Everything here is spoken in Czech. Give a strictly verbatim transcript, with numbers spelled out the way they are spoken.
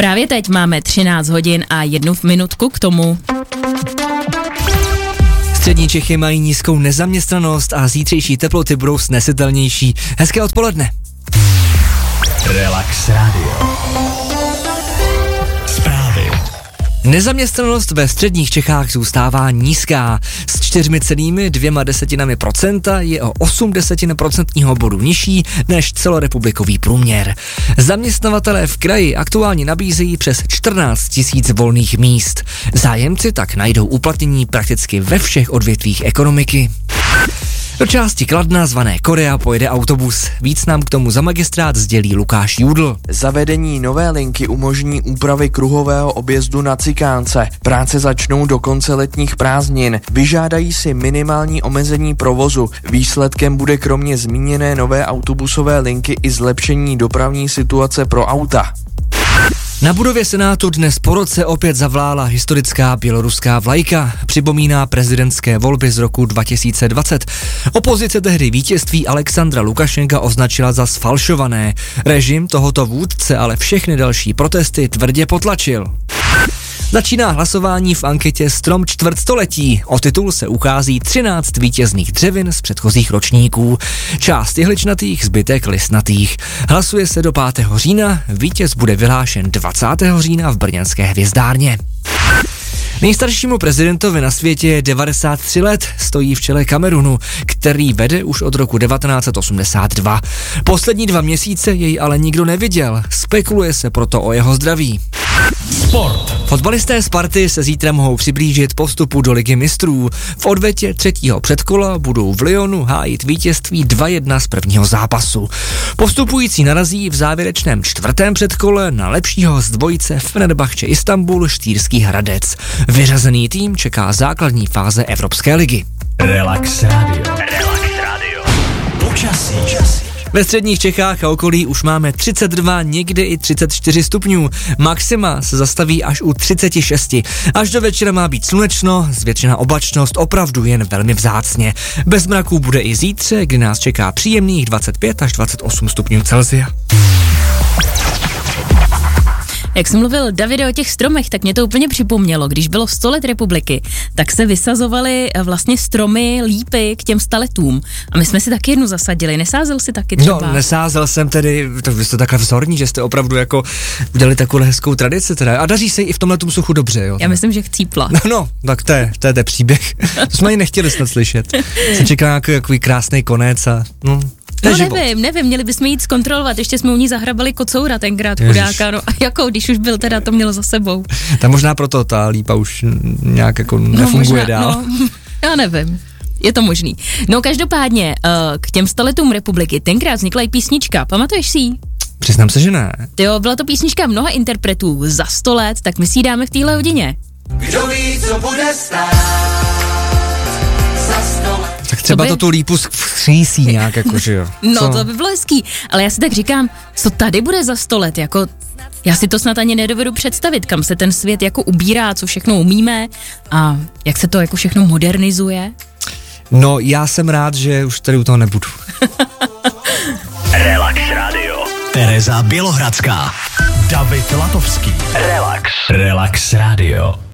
Právě teď máme třináct hodin a jednu minutku k tomu. Střední Čechy mají nízkou nezaměstnanost a zítřejší teploty budou snesitelnější. Hezké odpoledne. Relax Radio. Zprávy. Nezaměstnanost ve středních Čechách zůstává nízká. S čtyřmi celými dvěma desetinami procenta je o osm desetin procentního bodu nižší než celorepublikový průměr. Zaměstnavatelé v kraji aktuálně nabízejí přes čtrnáct tisíc volných míst. Zájemci tak najdou uplatnění prakticky ve všech odvětvích ekonomiky. Do části Kladna zvané Korea pojede autobus. Víc nám k tomu za magistrát sdělí Lukáš Judl. Zavedení nové linky umožní úpravy kruhového objezdu na Cikánce. Práce začnou do konce letních prázdnin. Vyžádají si minimální omezení provozu. Výsledkem bude kromě zmíněné nové autobusové linky i zlepšení dopravní situace pro auta. Na budově Senátu dnes po roce opět zavlála historická běloruská vlajka. Připomíná prezidentské volby z roku dva tisíce dvacet. Opozice tehdy vítězství Alexandra Lukašenka označila za sfalšované. Režim tohoto vůdce ale všechny další protesty tvrdě potlačil. Začíná hlasování v anketě Strom čtvrtstoletí. O titul se uchází třináct vítězných dřevin z předchozích ročníků. Část jehličnatých, zbytek listnatých. Hlasuje se do pátého října, vítěz bude vyhlášen dvacátého října v brněnské Hvězdárně. Nejstaršímu prezidentovi na světě je devadesát tři let, stojí v čele Kamerunu, který vede už od roku devatenáct set osmdesát dva. Poslední dva měsíce jej ale nikdo neviděl, spekuluje se proto o jeho zdraví. Sport. Fotbalisté Sparty se zítra mohou přiblížit postupu do Ligy mistrů. V odvetě třetího předkola budou v Lyonu hájit vítězství dva jedna z prvního zápasu. Postupující narazí v závěrečném čtvrtém předkole na lepšího z dvojice Fenerbahče Istanbul Štýrský Hradec. Vyřazený tým čeká základní fáze Evropské ligy. Relax Radio. Relax Radio. Počasí. Ve středních Čechách a okolí už máme třicet dva, někdy i třicet čtyři stupňů. Maxima se zastaví až u třicet šest. Až do večera má být slunečno, zvětšená oblačnost opravdu jen velmi vzácně. Bez mraků bude i zítře, kdy nás čeká příjemných dvacet pět až dvacet osm stupňů Celsia. Jak jsem mluvil, Davide, o těch stromech, tak mě to úplně připomnělo. Když bylo sto let republiky, tak se vysazovaly vlastně stromy, lípy k těm staletům. A my jsme si taky jednu zasadili. Nesázel si taky třeba? No, nesázel jsem tedy, to vy jste takhle vzorní, že jste opravdu jako udělali takovou hezkou tradici teda. A daří se i v tomhletom suchu dobře, jo? Já myslím, že chcípla. No, no, tak to je, to je, to je příběh. To jsme ani nechtěli snad slyšet. Se čeká nějaký takový krásný konec a no... No nevím, nevím, měli bychom jít zkontrolovat, ještě jsme u ní zahrabali kocoura tenkrát, chudáka, no a jako, když už byl teda, to měl za sebou. Tak možná proto ta lípa už nějak jako nefunguje no, možná, dál. No, já nevím, je to možný. No každopádně, k těm staletům republiky tenkrát vznikla i písnička, pamatuješ si ji? Přiznám se, že ne. Jo, byla to písnička mnoha interpretů za sto let, tak my si ji dáme v téhle hodině. Kdo ví, co bude stát za sto let. Tak třeba to tu lípu skřísí nějak, jako, že jo. No co? To by bylo hezký, ale já si tak říkám, co tady bude za sto let, jako já si to snad ani nedovedu představit, kam se ten svět jako ubírá, co všechno umíme a jak se to jako všechno modernizuje. No já jsem rád, že už tady u toho nebudu. Relax Radio. Tereza Bělohradská. David Latovský. Relax. Relax Radio.